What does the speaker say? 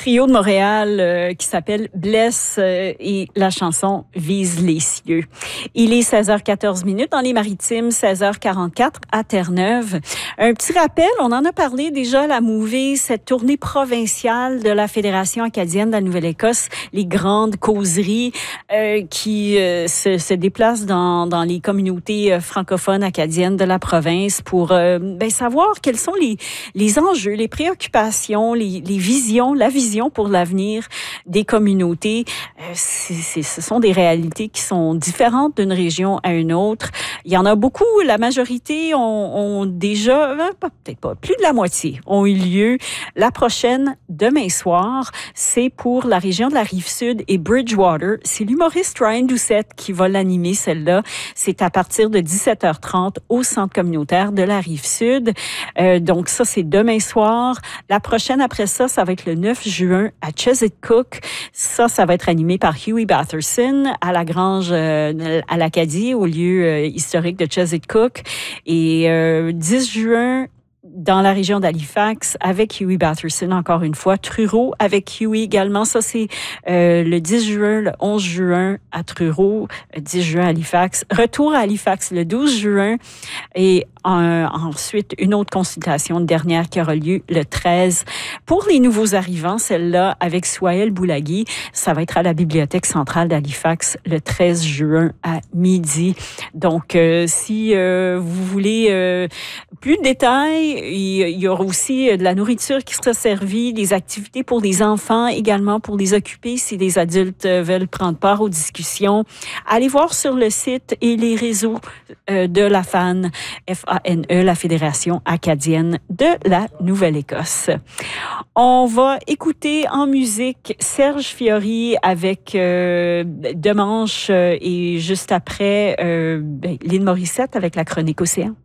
Trio de Montréal qui s'appelle Blesse et la chanson Vise les cieux. Il est 16h14 dans les Maritimes, 16h44 à Terre-Neuve. Un petit rappel, on en a parlé déjà, la Mouvée, cette tournée provinciale de la Fédération acadienne de la Nouvelle-Écosse, les grandes causeries qui se déplacent dans les communautés francophones acadiennes de la province pour savoir quels sont les enjeux, les préoccupations, les visions, la vision pour l'avenir des communautés. Ce sont des réalités qui sont différentes d'une région à une autre. Il y en a beaucoup. La majorité ont déjà, peut-être pas, plus de la moitié ont eu lieu. La prochaine, demain soir, c'est pour la région de la Rive-Sud et Bridgewater. C'est l'humoriste Ryan Doucette qui va l'animer, celle-là. C'est à partir de 17h30 au centre communautaire de la Rive-Sud. Donc ça, c'est demain soir. La prochaine après ça, ça va être le 9 juin à Chesetcook. Ça va être animé par Huey Batherson à la Grange à l'Acadie, au lieu historique de Chesetcook. Et 10 juin, dans la région d'Halifax, avec Huey Batherson, encore une fois. Truro, avec Huey également. Ça, c'est le 10 juin, le 11 juin à Truro, 10 juin à Halifax. Retour à Halifax le 12 juin. Et ensuite, une autre consultation, une dernière qui aura lieu le 13. Pour les nouveaux arrivants, celle-là, avec Souhaël Boulagui, ça va être à la Bibliothèque centrale d'Halifax le 13 juin à midi. Donc, si vous voulez plus de détails, il y aura aussi de la nourriture qui sera servie, des activités pour les enfants, également pour les occuper si les adultes veulent prendre part aux discussions. Allez voir sur le site et les réseaux de la FANE, F-A-N-E, la Fédération acadienne de la Nouvelle-Écosse. On va écouter en musique Serge Fiori avec Demanche et juste après Lynn Morissette avec la chronique Océan.